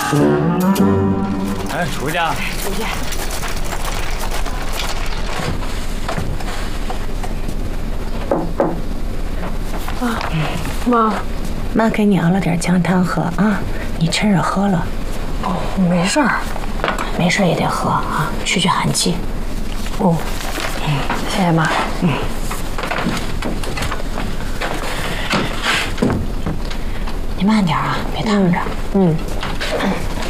哎，出去啊！ 出去。啊，妈， 妈给你熬了点姜汤喝啊，你趁热喝了。 哦，没事儿， 没事也得喝啊，去寒气。 哦，谢谢妈。 你慢点啊，别烫着。